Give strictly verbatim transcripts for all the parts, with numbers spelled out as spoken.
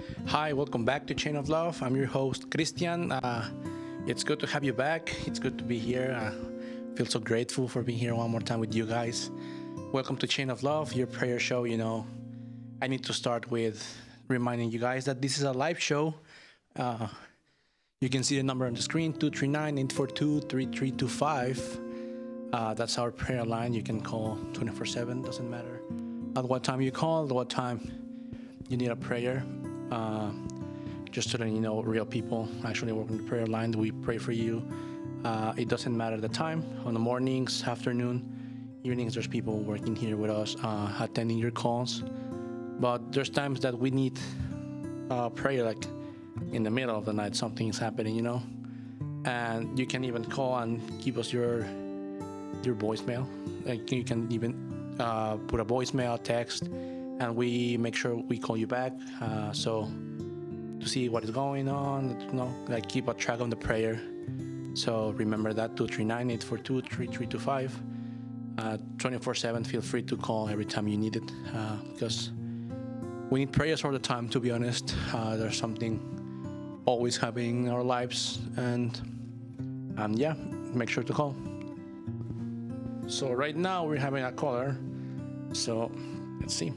Hi, welcome back to Chain of Love. I'm your host, Christian. Uh, it's good to have you back. It's good to be here. I feel so grateful for being here one more time with you guys. Welcome to Chain of Love, your prayer show. You know, I need to start with reminding you guys that this is a live show. Uh, you can see the number on the screen, two three nine, eight four two, three three two five. Uh, that's our prayer line. You can call twenty-four seven, doesn't matter at what time you call, at what time you need a prayer. Uh, just so that you know, real people actually work on the prayer line. We pray for you. Uh, it doesn't matter the time. On the mornings, afternoon, evenings, there's people working here with us, uh, attending your calls. But there's times that we need uh, prayer, like in the middle of the night, something is happening, you know. And you can even call and give us your your voicemail. Like you can even uh, put a voicemail, text, and we make sure we call you back. Uh, so to see what is going on, you know, like keep a track of the prayer. So remember that two three nine, eight four two, three three two five. Uh, twenty-four seven, feel free to call every time you need it, uh, because we need prayers all the time, to be honest. Uh, there's something always happening in our lives, and and yeah, make sure to call. So right now we're having a caller, so let's see.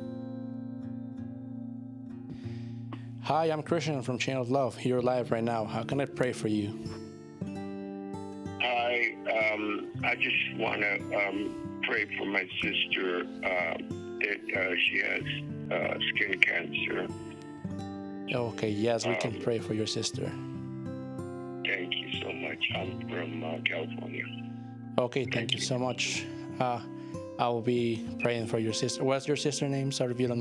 Hi, I'm Christian from Chain of Love. You're live right now. How can I pray for you? Hi, um, I just want to um, pray for my sister uh, that uh, she has uh, skin cancer. Okay, yes, we can Um, pray for your sister. Thank you so much. I'm from uh, California. Okay, thank, Thank you you. so much. Uh, I will be praying for your sister. What's your sister's name? Sorry if you don't